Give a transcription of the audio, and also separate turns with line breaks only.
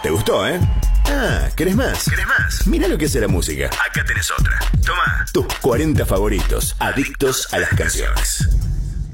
¿Te gustó, eh? Ah, ¿querés más? ¿Querés más? Mirá lo que hace la música. Acá tenés otra. Toma. Tus 40 favoritos, adictos a las canciones.